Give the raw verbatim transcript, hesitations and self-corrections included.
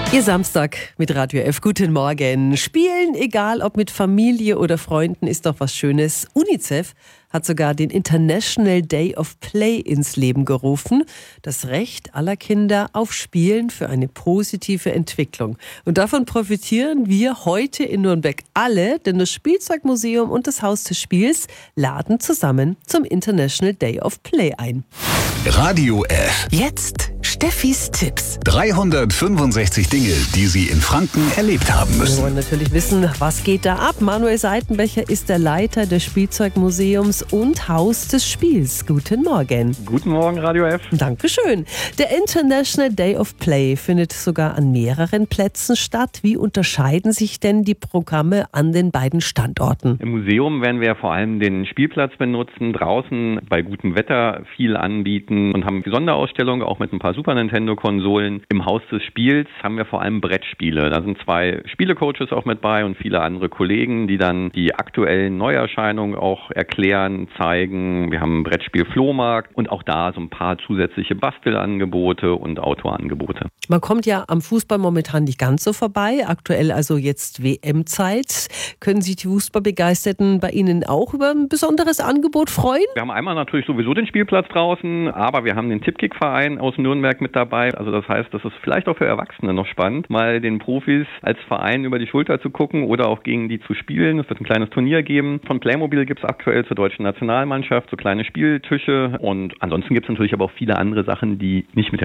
Ihr Samstag mit Radio F. Guten Morgen. Spielen, egal ob mit Familie oder Freunden, ist doch was Schönes. UNICEF hat sogar den International Day of Play ins Leben gerufen. Das Recht aller Kinder auf Spielen für eine positive Entwicklung. Und davon profitieren wir heute in Nürnberg alle, denn das Spielzeugmuseum und das Haus des Spiels laden zusammen zum International Day of Play ein. Radio F. Jetzt Steffis Tipps. dreihundertfünfundsechzig Dinge, die Sie in Franken erlebt haben Wir müssen. wollen natürlich wissen, was geht da ab? Manuel Seitenbecher ist der Leiter des Spielzeugmuseums und Haus des Spiels. Guten Morgen. Guten Morgen, Radio F. Dankeschön. Der International Day of Play findet sogar an mehreren Plätzen statt. Wie unterscheiden sich denn die Programme an den beiden Standorten? Im Museum werden wir vor allem den Spielplatz benutzen, draußen bei gutem Wetter viel anbieten und haben Sonderausstellungen, auch mit ein paar Super Nintendo-Konsolen. Im Haus des Spiels haben wir vor allem Brettspiele. Da sind zwei Spielecoaches auch mit bei und viele andere Kollegen, die dann die aktuellen Neuerscheinungen auch erklären, zeigen. Wir haben einen Brettspiel-Flohmarkt und auch da so ein paar zusätzliche Bastelangebote und Outdoor-Angebote. Man kommt ja am Fußball momentan nicht ganz so vorbei. Aktuell also jetzt W M-Zeit. Können sich die Fußballbegeisterten bei Ihnen auch über ein besonderes Angebot freuen? Wir haben einmal natürlich sowieso den Spielplatz draußen, aber wir haben den Tippkick-Verein aus Nürnberg mit dabei. Also das heißt, das ist vielleicht auch für Erwachsene noch spannend, mal den Profis als Verein über die Schulter zu gucken oder auch gegen die zu spielen. Es wird ein kleines Turnier geben. Von Playmobil gibt es aktuell zur deutschen Nationalmannschaft so kleine Spieltische und ansonsten gibt es natürlich aber auch viele andere Sachen, die nicht mit der